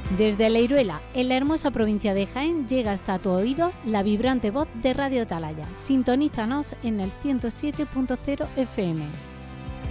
Desde Leiruela, en la hermosa provincia de Jaén, llega hasta tu oído la vibrante voz de Radio Atalaya. Sintonízanos en el 107.0 FM.